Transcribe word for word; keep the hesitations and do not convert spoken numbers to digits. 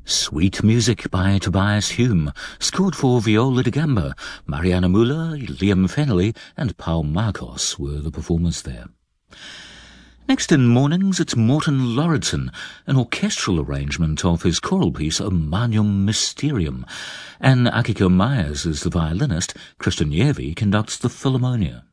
Sweet Music by Tobias Hume, scored for viola da gamba. Mariana Muller, Liam Fennelly and Paul Marcos were the performers there. Next in Mornings, it's Morten Lauridsen, an orchestral arrangement of his choral piece O Magnum Mysterium. And Akiko Myers is the violinist. Christian Yervi conducts the Philharmonia.